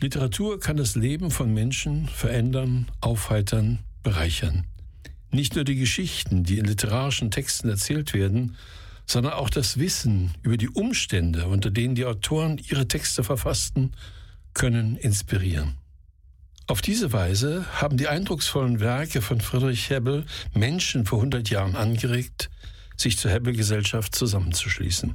Literatur kann das Leben von Menschen verändern, aufheitern, bereichern. Nicht nur die Geschichten, die in literarischen Texten erzählt werden, sondern auch das Wissen über die Umstände, unter denen die Autoren ihre Texte verfassten, können inspirieren. Auf diese Weise haben die eindrucksvollen Werke von Friedrich Hebbel Menschen vor 100 Jahren angeregt, sich zur Hebbel-Gesellschaft zusammenzuschließen.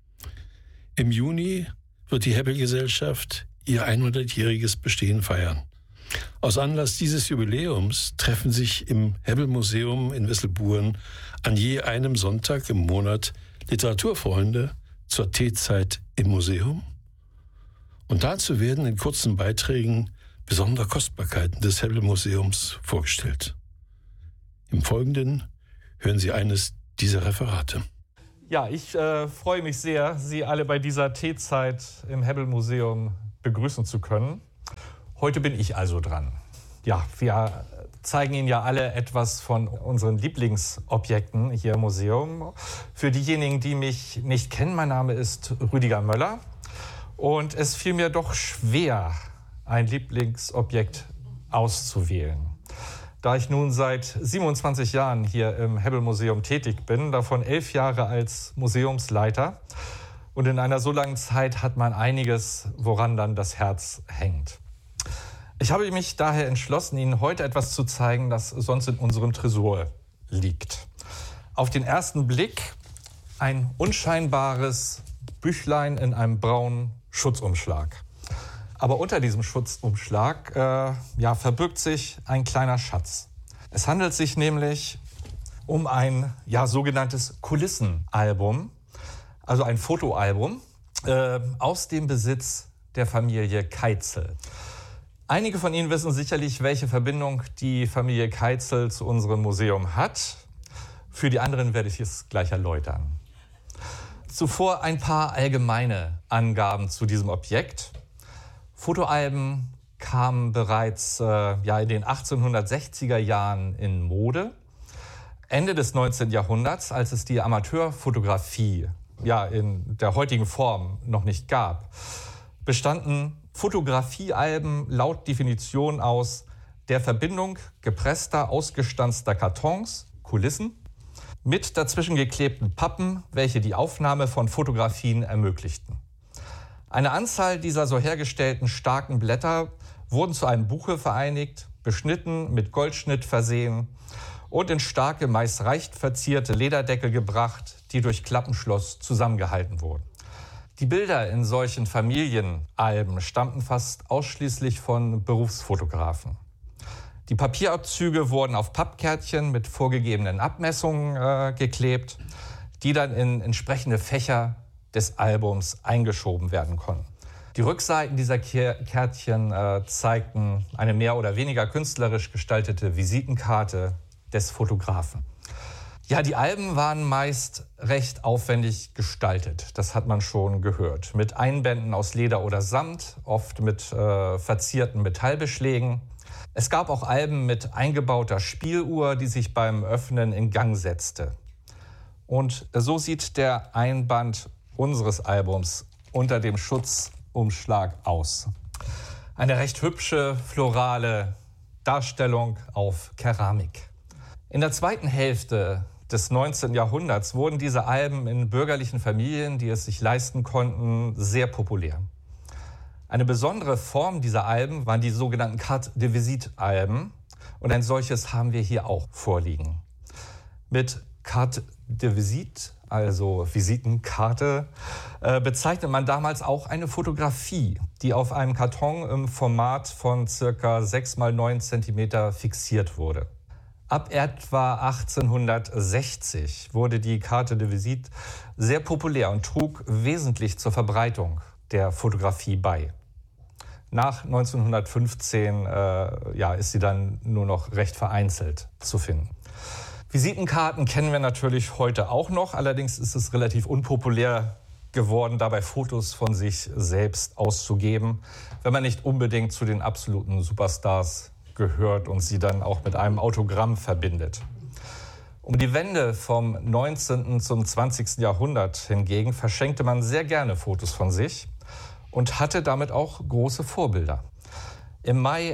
Im Juni wird die Hebbel-Gesellschaft ihr 100-jähriges Bestehen feiern. Aus Anlass dieses Jubiläums treffen sich im Hebbel-Museum in Wesselburen an je einem Sonntag im Monat Literaturfreunde zur Teezeit im Museum. Und dazu werden in kurzen Beiträgen besondere Kostbarkeiten des Hebbel-Museums vorgestellt. Im Folgenden hören Sie eines dieser Referate. Ja, ich freue mich sehr, Sie alle bei dieser Teezeit im Hebbel-Museum begrüßen zu können. Heute bin ich also dran. Ja, wir zeigen Ihnen ja alle etwas von unseren Lieblingsobjekten hier im Museum. Für diejenigen, die mich nicht kennen, mein Name ist Rüdiger Möller. Und es fiel mir doch schwer, ein Lieblingsobjekt auszuwählen. Da ich nun seit 27 Jahren hier im Hebbel-Museum tätig bin, davon 11 Jahre als Museumsleiter. Und in einer so langen Zeit hat man einiges, woran dann das Herz hängt. Ich habe mich daher entschlossen, Ihnen heute etwas zu zeigen, das sonst in unserem Tresor liegt. Auf den ersten Blick ein unscheinbares Büchlein in einem braunen Schutzumschlag. Aber unter diesem Schutzumschlag verbirgt sich ein kleiner Schatz. Es handelt sich nämlich um ein sogenanntes Kulissenalbum, also ein Fotoalbum aus dem Besitz der Familie Keitzel. Einige von Ihnen wissen sicherlich, welche Verbindung die Familie Keitzel zu unserem Museum hat. Für die anderen werde ich es gleich erläutern. Zuvor ein paar allgemeine Angaben zu diesem Objekt. Fotoalben kamen bereits in den 1860er Jahren in Mode. Ende des 19. Jahrhunderts, als es die Amateurfotografie in der heutigen Form noch nicht gab, bestanden Fotografiealben laut Definition aus der Verbindung gepresster, ausgestanzter Kartons, Kulissen, mit dazwischen geklebten Pappen, welche die Aufnahme von Fotografien ermöglichten. Eine Anzahl dieser so hergestellten starken Blätter wurden zu einem Buche vereinigt, beschnitten, mit Goldschnitt versehen und in starke, meist leicht verzierte Lederdeckel gebracht, die durch Klappenschloss zusammengehalten wurden. Die Bilder in solchen Familienalben stammten fast ausschließlich von Berufsfotografen. Die Papierabzüge wurden auf Pappkärtchen mit vorgegebenen Abmessungen geklebt, die dann in entsprechende Fächer des Albums eingeschoben werden konnten. Die Rückseiten dieser Kärtchen zeigten eine mehr oder weniger künstlerisch gestaltete Visitenkarte des Fotografen. Ja, die Alben waren meist recht aufwendig gestaltet, das hat man schon gehört. Mit Einbänden aus Leder oder Samt, oft mit verzierten Metallbeschlägen. Es gab auch Alben mit eingebauter Spieluhr, die sich beim Öffnen in Gang setzte. Und so sieht der Einband unseres Albums unter dem Schutzumschlag aus. Eine recht hübsche, florale Darstellung auf Keramik. In der zweiten Hälfte des 19. Jahrhunderts wurden diese Alben in bürgerlichen Familien, die es sich leisten konnten, sehr populär. Eine besondere Form dieser Alben waren die sogenannten Carte de Visite-Alben. Und ein solches haben wir hier auch vorliegen. Mit Carte de Visite, also Visitenkarte, bezeichnet man damals auch eine Fotografie, die auf einem Karton im Format von ca. 6 x 9 cm fixiert wurde. Ab etwa 1860 wurde die Carte de Visite sehr populär und trug wesentlich zur Verbreitung der Fotografie bei. Nach 1915 ist sie dann nur noch recht vereinzelt zu finden. Visitenkarten kennen wir natürlich heute auch noch, allerdings ist es relativ unpopulär geworden, dabei Fotos von sich selbst auszugeben, wenn man nicht unbedingt zu den absoluten Superstars gehört und sie dann auch mit einem Autogramm verbindet. Um die Wende vom 19. zum 20. Jahrhundert hingegen verschenkte man sehr gerne Fotos von sich und hatte damit auch große Vorbilder. Im Mai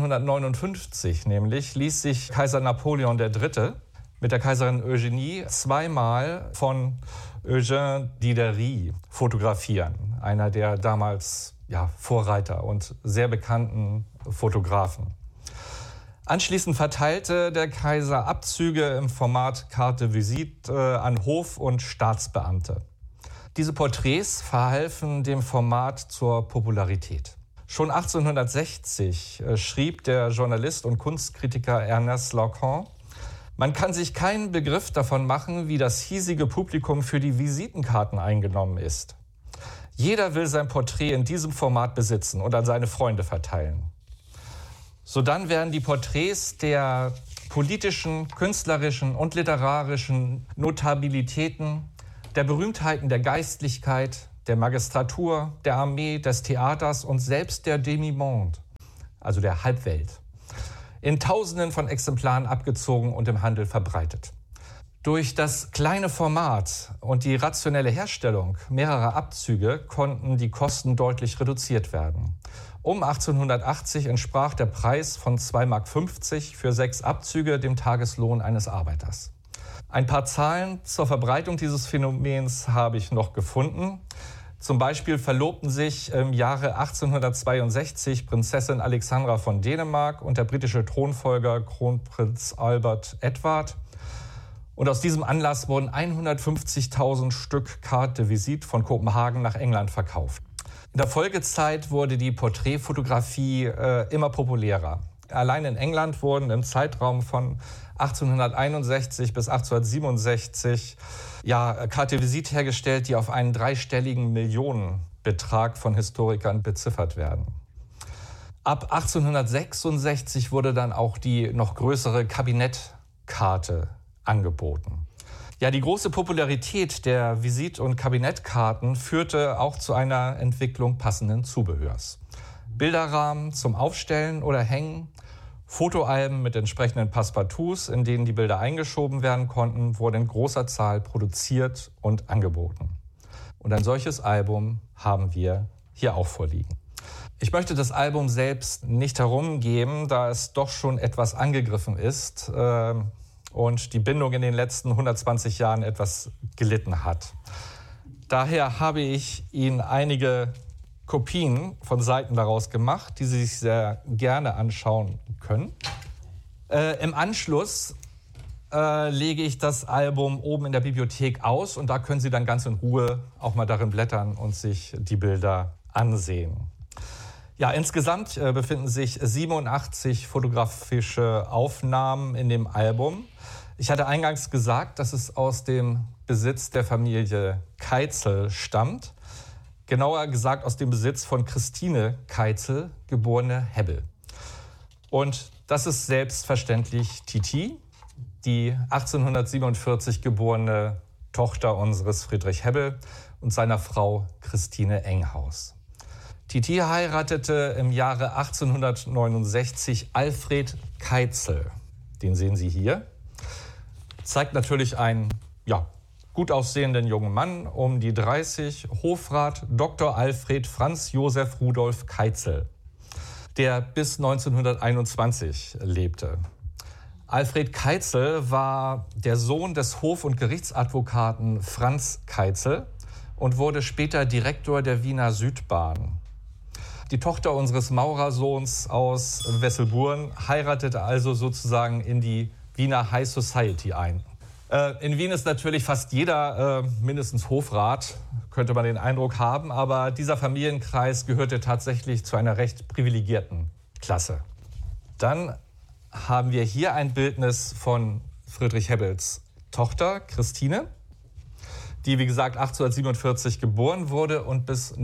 1859 nämlich ließ sich Kaiser Napoleon III. Mit der Kaiserin Eugenie zweimal von Eugène Diderie fotografieren, einer der damals Vorreiter und sehr bekannten Fotografen. Anschließend verteilte der Kaiser Abzüge im Format Carte de Visite an Hof- und Staatsbeamte. Diese Porträts verhalfen dem Format zur Popularität. Schon 1860 schrieb der Journalist und Kunstkritiker Ernest Lacan: Man kann sich keinen Begriff davon machen, wie das hiesige Publikum für die Visitenkarten eingenommen ist. Jeder will sein Porträt in diesem Format besitzen und an seine Freunde verteilen. Sodann werden die Porträts der politischen, künstlerischen und literarischen Notabilitäten, der Berühmtheiten der Geistlichkeit, der Magistratur, der Armee, des Theaters und selbst der Demi-Monde, also der Halbwelt, in Tausenden von Exemplaren abgezogen und im Handel verbreitet. Durch das kleine Format und die rationelle Herstellung mehrerer Abzüge konnten die Kosten deutlich reduziert werden. Um 1880 entsprach der Preis von 2,50 Mark für 6 Abzüge dem Tageslohn eines Arbeiters. Ein paar Zahlen zur Verbreitung dieses Phänomens habe ich noch gefunden. Zum Beispiel verlobten sich im Jahre 1862 Prinzessin Alexandra von Dänemark und der britische Thronfolger Kronprinz Albert Edward. Und aus diesem Anlass wurden 150.000 Stück Carte de Visite von Kopenhagen nach England verkauft. In der Folgezeit wurde die Porträtfotografie immer populärer. Allein in England wurden im Zeitraum von 1861 bis 1867 Carte de Visite hergestellt, die auf einen 3-stelligen Millionenbetrag von Historikern beziffert werden. Ab 1866 wurde dann auch die noch größere Kabinettkarte angeboten. Ja, die große Popularität der Visit- und Kabinettkarten führte auch zu einer Entwicklung passenden Zubehörs. Bilderrahmen zum Aufstellen oder Hängen, Fotoalben mit entsprechenden Passepartouts, in denen die Bilder eingeschoben werden konnten, wurden in großer Zahl produziert und angeboten. Und ein solches Album haben wir hier auch vorliegen. Ich möchte das Album selbst nicht herumgeben, da es doch schon etwas angegriffen ist und die Bindung in den letzten 120 Jahren etwas gelitten hat. Daher habe ich Ihnen einige Kopien von Seiten daraus gemacht, die Sie sich sehr gerne anschauen können. Im Anschluss lege ich das Album oben in der Bibliothek aus und da können Sie dann ganz in Ruhe auch mal darin blättern und sich die Bilder ansehen. Ja, insgesamt befinden sich 87 fotografische Aufnahmen in dem Album. Ich hatte eingangs gesagt, dass es aus dem Besitz der Familie Keitzel stammt. Genauer gesagt aus dem Besitz von Christine Keitzel, geborene Hebbel. Und das ist selbstverständlich Titi, die 1847 geborene Tochter unseres Friedrich Hebbel und seiner Frau Christine Enghaus. Titi heiratete im Jahre 1869 Alfred Keitzel. Den sehen Sie hier. Zeigt natürlich einen gut aussehenden jungen Mann, um die 30, Hofrat Dr. Alfred Franz Josef Rudolf Keitzel, der bis 1921 lebte. Alfred Keitzel war der Sohn des Hof- und Gerichtsadvokaten Franz Keitzel und wurde später Direktor der Wiener Südbahn. Die Tochter unseres Maurersohns aus Wesselburen heiratete also sozusagen in die Wiener High Society ein. In Wien ist natürlich fast jeder mindestens Hofrat, könnte man den Eindruck haben, aber dieser Familienkreis gehörte tatsächlich zu einer recht privilegierten Klasse. Dann haben wir hier ein Bildnis von Friedrich Hebbels Tochter Christine, die wie gesagt 1847 geboren wurde und bis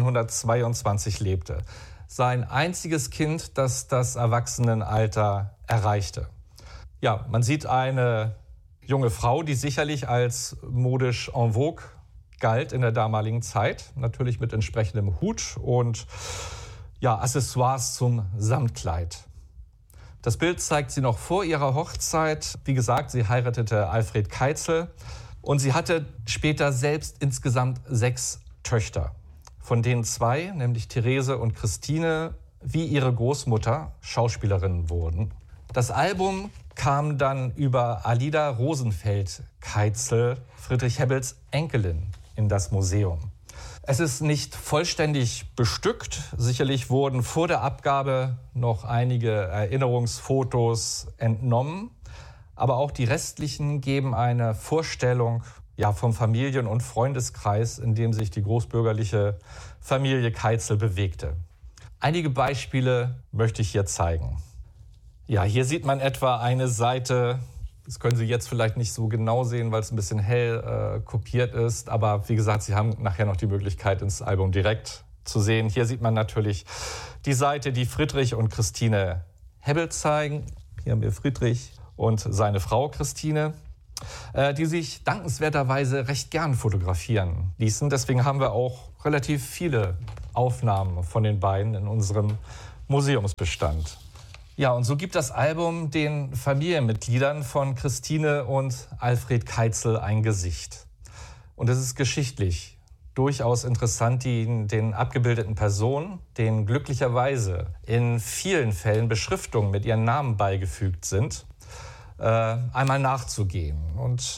1922 lebte. Sein einziges Kind, das das Erwachsenenalter erreichte. Ja, man sieht eine junge Frau, die sicherlich als modisch en vogue galt in der damaligen Zeit. Natürlich mit entsprechendem Hut und Accessoires zum Samtkleid. Das Bild zeigt sie noch vor ihrer Hochzeit. Wie gesagt, sie heiratete Alfred Keitzel und sie hatte später selbst insgesamt 6 Töchter. Von denen 2, nämlich Therese und Christine, wie ihre Großmutter Schauspielerinnen wurden. Das Album kam dann über Alida Rosenfeld-Keitzel, Friedrich Hebbels Enkelin, in das Museum. Es ist nicht vollständig bestückt. Sicherlich wurden vor der Abgabe noch einige Erinnerungsfotos entnommen. Aber auch die restlichen geben eine Vorstellung vom Familien- und Freundeskreis, in dem sich die großbürgerliche Familie Keitzel bewegte. Einige Beispiele möchte ich hier zeigen. Ja, hier sieht man etwa eine Seite. Das können Sie jetzt vielleicht nicht so genau sehen, weil es ein bisschen hell kopiert ist. Aber wie gesagt, Sie haben nachher noch die Möglichkeit, ins Album direkt zu sehen. Hier sieht man natürlich die Seite, die Friedrich und Christine Hebbel zeigen. Hier haben wir Friedrich und seine Frau Christine, die sich dankenswerterweise recht gern fotografieren ließen. Deswegen haben wir auch relativ viele Aufnahmen von den beiden in unserem Museumsbestand. Ja, und so gibt das Album den Familienmitgliedern von Christine und Alfred Keitzel ein Gesicht. Und es ist geschichtlich durchaus interessant, den abgebildeten Personen, denen glücklicherweise in vielen Fällen Beschriftungen mit ihren Namen beigefügt sind, einmal nachzugehen. Und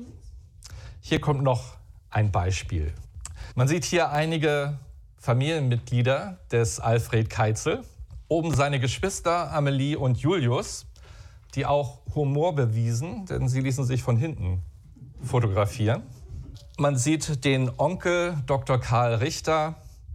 hier kommt noch ein Beispiel. Man sieht hier einige Familienmitglieder des Alfred Keitzel. Oben seine Geschwister Amelie und Julius, die auch Humor bewiesen, denn sie ließen sich von hinten fotografieren. Man sieht den Onkel Dr. Karl Richter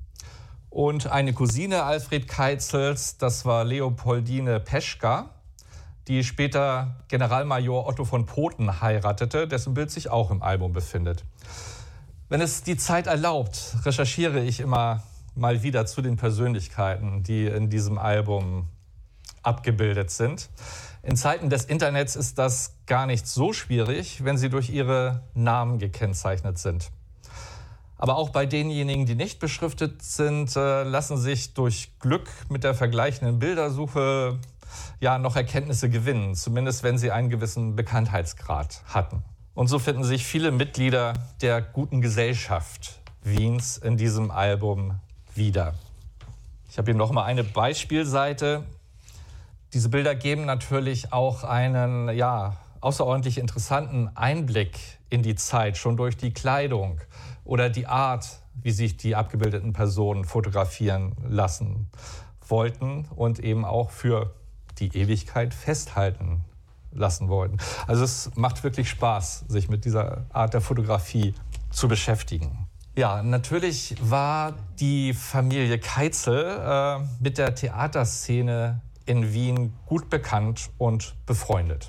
und eine Cousine Alfred Keitzels, das war Leopoldine Peschka, die später Generalmajor Otto von Pothen heiratete, dessen Bild sich auch im Album befindet. Wenn es die Zeit erlaubt, recherchiere ich immer mal wieder zu den Persönlichkeiten, die in diesem Album abgebildet sind. In Zeiten des Internets ist das gar nicht so schwierig, wenn sie durch ihre Namen gekennzeichnet sind. Aber auch bei denjenigen, die nicht beschriftet sind, lassen sich durch Glück mit der vergleichenden Bildersuche noch Erkenntnisse gewinnen, zumindest wenn sie einen gewissen Bekanntheitsgrad hatten. Und so finden sich viele Mitglieder der guten Gesellschaft Wiens in diesem Album wieder. Ich habe hier noch mal eine Beispielseite. Diese Bilder geben natürlich auch einen außerordentlich interessanten Einblick in die Zeit, schon durch die Kleidung oder die Art, wie sich die abgebildeten Personen fotografieren lassen wollten und eben auch für die Ewigkeit festhalten lassen wollten. Also es macht wirklich Spaß, sich mit dieser Art der Fotografie zu beschäftigen. Ja, natürlich war die Familie Keitzel mit der Theaterszene in Wien gut bekannt und befreundet.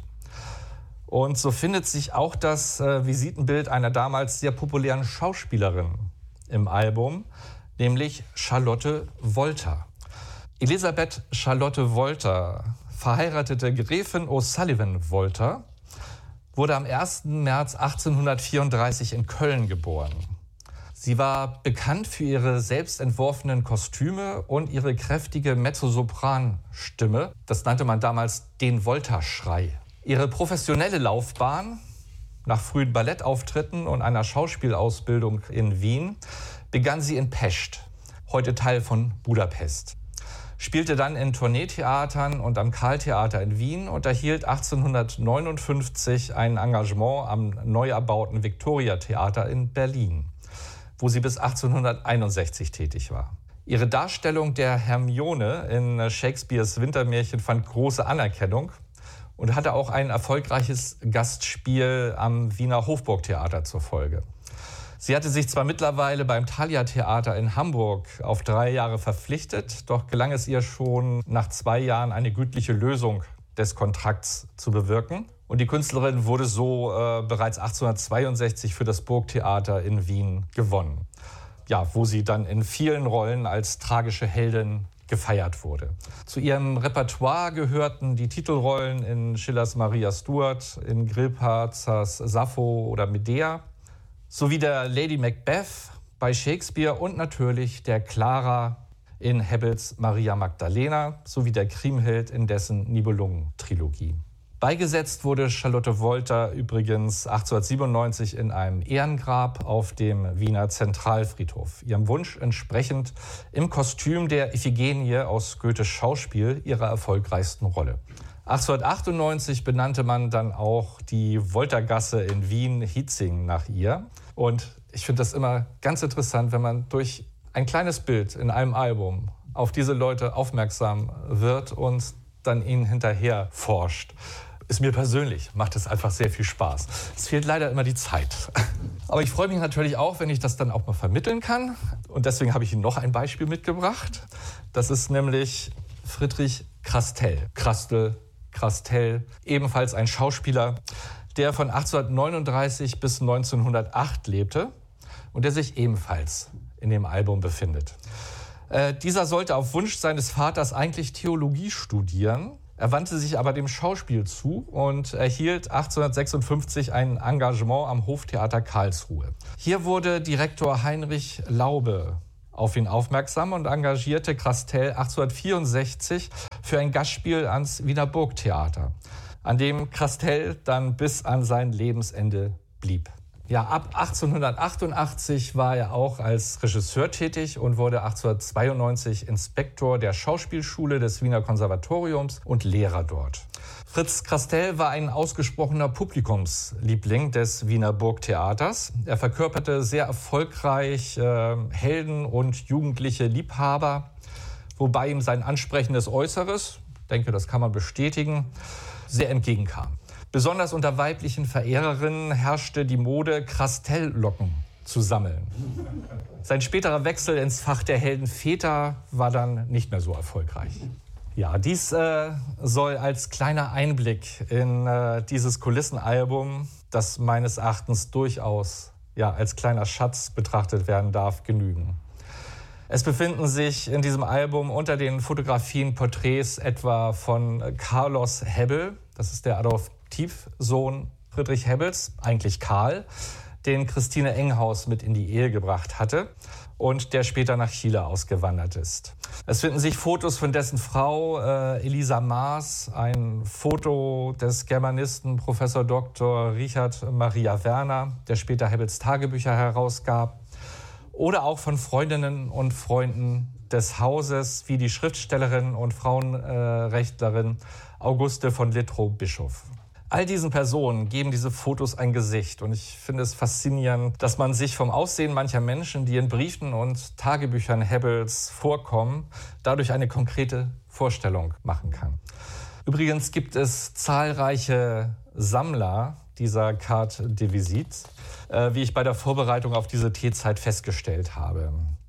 Und so findet sich auch das Visitenbild einer damals sehr populären Schauspielerin im Album, nämlich Charlotte Wolter. Elisabeth Charlotte Wolter, verheiratete Gräfin O'Sullivan Wolter, wurde am 1. März 1834 in Köln geboren. Sie war bekannt für ihre selbst entworfenen Kostüme und ihre kräftige Mezzosopran-Stimme. Das nannte man damals den Wolter-Schrei. Ihre professionelle Laufbahn, nach frühen Ballettauftritten und einer Schauspielausbildung in Wien, begann sie in Pest, heute Teil von Budapest. Spielte dann in Tourneetheatern und am Karltheater in Wien und erhielt 1859 ein Engagement am neu erbauten Victoria-Theater in Berlin, wo sie bis 1861 tätig war. Ihre Darstellung der Hermione in Shakespeares Wintermärchen fand große Anerkennung und hatte auch ein erfolgreiches Gastspiel am Wiener Hofburgtheater zur Folge. Sie hatte sich zwar mittlerweile beim Thalia-Theater in Hamburg auf 3 Jahre verpflichtet, doch gelang es ihr schon nach 2 Jahren eine gütliche Lösung des Kontrakts zu bewirken. Und die Künstlerin wurde so bereits 1862 für das Burgtheater in Wien gewonnen. Ja, wo sie dann in vielen Rollen als tragische Heldin gefeiert wurde. Zu ihrem Repertoire gehörten die Titelrollen in Schillers Maria Stuart, in Grillparzers Sappho oder Medea, sowie der Lady Macbeth bei Shakespeare und natürlich der Clara in Hebbels Maria Magdalena sowie der Kriemhild in dessen Nibelungen-Trilogie. Beigesetzt wurde Charlotte Wolter übrigens 1897 in einem Ehrengrab auf dem Wiener Zentralfriedhof. Ihrem Wunsch entsprechend im Kostüm der Iphigenie aus Goethes Schauspiel, ihrer erfolgreichsten Rolle. 1898 benannte man dann auch die Woltergasse in Wien-Hietzing nach ihr. Und ich finde das immer ganz interessant, wenn man durch ein kleines Bild in einem Album auf diese Leute aufmerksam wird und dann ihnen hinterher forscht. Ist mir persönlich, macht es einfach sehr viel Spaß. Es fehlt leider immer die Zeit. Aber ich freue mich natürlich auch, wenn ich das dann auch mal vermitteln kann. Und deswegen habe ich Ihnen noch ein Beispiel mitgebracht. Das ist nämlich Friedrich Krastell. Krastell, ebenfalls ein Schauspieler, der von 1839 bis 1908 lebte und der sich ebenfalls in dem Album befindet. Dieser sollte auf Wunsch seines Vaters eigentlich Theologie studieren. Er wandte sich aber dem Schauspiel zu und erhielt 1856 ein Engagement am Hoftheater Karlsruhe. Hier wurde Direktor Heinrich Laube auf ihn aufmerksam und engagierte Krastell 1864 für ein Gastspiel ans Wiener Burgtheater, an dem Krastell dann bis an sein Lebensende blieb. Ja, ab 1888 war er auch als Regisseur tätig und wurde 1892 Inspektor der Schauspielschule des Wiener Konservatoriums und Lehrer dort. Fritz Krastell war ein ausgesprochener Publikumsliebling des Wiener Burgtheaters. Er verkörperte sehr erfolgreich Helden und jugendliche Liebhaber, wobei ihm sein ansprechendes Äußeres, ich denke, das kann man bestätigen, sehr entgegenkam. Besonders unter weiblichen Verehrerinnen herrschte die Mode, Krastell-Locken zu sammeln. Sein späterer Wechsel ins Fach der Heldenväter war dann nicht mehr so erfolgreich. Ja, dies soll als kleiner Einblick in dieses Kulissenalbum, das meines Erachtens durchaus als kleiner Schatz betrachtet werden darf, genügen. Es befinden sich in diesem Album unter den Fotografien Porträts etwa von Carlos Hebbel, das ist der Adoptivsohn Friedrich Hebbels, eigentlich Karl, den Christine Enghaus mit in die Ehe gebracht hatte und der später nach Chile ausgewandert ist. Es finden sich Fotos von dessen Frau Elisa Maas, ein Foto des Germanisten Professor Dr. Richard Maria Werner, der später Hebbels Tagebücher herausgab, oder auch von Freundinnen und Freunden des Hauses, wie die Schriftstellerin und Frauenrechtlerin Auguste von Littrow-Bischof. All diesen Personen geben diese Fotos ein Gesicht und ich finde es faszinierend, dass man sich vom Aussehen mancher Menschen, die in Briefen und Tagebüchern Hebbels vorkommen, dadurch eine konkrete Vorstellung machen kann. Übrigens gibt es zahlreiche Sammler dieser Carte de Visite, wie ich bei der Vorbereitung auf diese Teezeit festgestellt habe.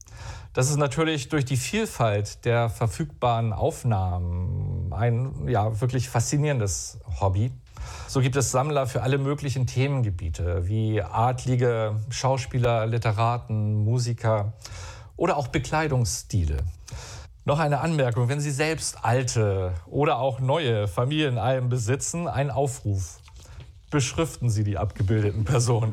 Das ist natürlich durch die Vielfalt der verfügbaren Aufnahmen ein wirklich faszinierendes Hobby. So gibt es Sammler für alle möglichen Themengebiete, wie Adlige, Schauspieler, Literaten, Musiker oder auch Bekleidungsstile. Noch eine Anmerkung, wenn Sie selbst alte oder auch neue Familienalben besitzen, ein Aufruf. Beschriften Sie die abgebildeten Personen.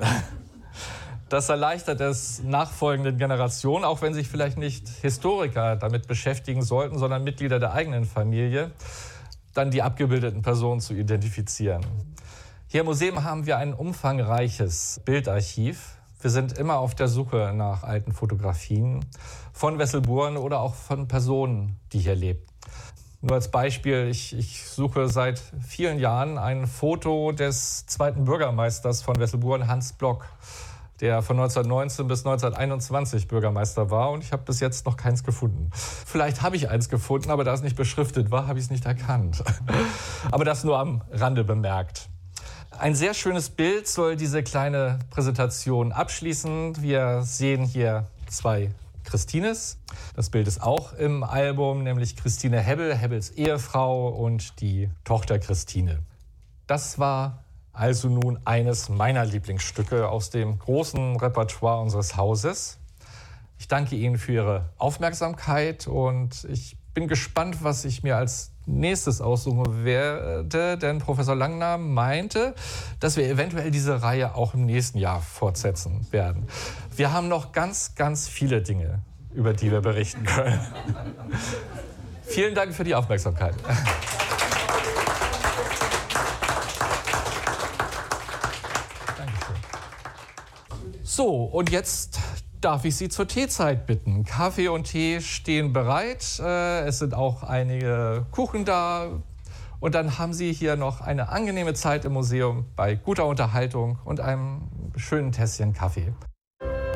Das erleichtert es nachfolgenden Generationen, auch wenn sich vielleicht nicht Historiker damit beschäftigen sollten, sondern Mitglieder der eigenen Familie, dann die abgebildeten Personen zu identifizieren. Hier im Museum haben wir ein umfangreiches Bildarchiv. Wir sind immer auf der Suche nach alten Fotografien von Wesselburen oder auch von Personen, die hier lebten. Nur als Beispiel, ich suche seit vielen Jahren ein Foto des zweiten Bürgermeisters von Wesselburen, Hans Block, der von 1919 bis 1921 Bürgermeister war und ich habe bis jetzt noch keins gefunden. Vielleicht habe ich eins gefunden, aber da es nicht beschriftet war, habe ich es nicht erkannt. Aber das nur am Rande bemerkt. Ein sehr schönes Bild soll diese kleine Präsentation abschließen. Wir sehen hier zwei Christines. Das Bild ist auch im Album, nämlich Christine Hebbel, Hebbels Ehefrau und die Tochter Christine. Das war also nun eines meiner Lieblingsstücke aus dem großen Repertoire unseres Hauses. Ich danke Ihnen für Ihre Aufmerksamkeit und ich bin gespannt, was ich mir als nächstes aussuchen werde, denn Professor Langner meinte, dass wir eventuell diese Reihe auch im nächsten Jahr fortsetzen werden. Wir haben noch ganz, ganz viele Dinge, über die wir berichten können. Vielen Dank für die Aufmerksamkeit. So, und jetzt darf ich Sie zur Teezeit bitten. Kaffee und Tee stehen bereit. Es sind auch einige Kuchen da. Und dann haben Sie hier noch eine angenehme Zeit im Museum bei guter Unterhaltung und einem schönen Tässchen Kaffee.